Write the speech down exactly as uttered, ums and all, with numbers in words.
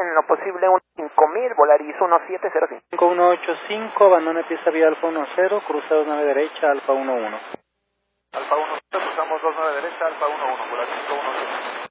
en lo posible un cinco mil, Volaris uno siete cero cinco. cinco uno ocho cinco, abandone pista vía Alfa uno cero, cruza dos nueve derecha, Alfa uno uno. Alfa uno cero, cruzamos dos nueve derecha, Alfa uno uno, Volaris cinco uno cero.